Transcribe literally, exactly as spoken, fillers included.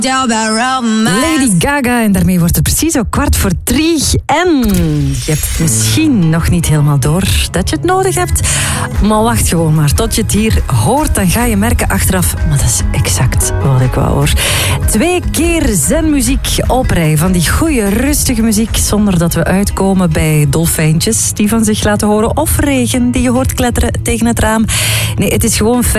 Lady Gaga, en daarmee wordt het precies ook kwart voor drie. En je hebt het misschien nog niet helemaal door dat je het nodig hebt. Maar wacht gewoon maar tot je het hier hoort. Dan ga je merken achteraf, maar dat is exact wat ik wou hoor. Twee keer zenmuziek op rij. Van die goede, rustige muziek, zonder dat we uitkomen bij dolfijntjes die van zich laten horen. Of regen die je hoort kletteren tegen het raam. Nee, het is gewoon fijn.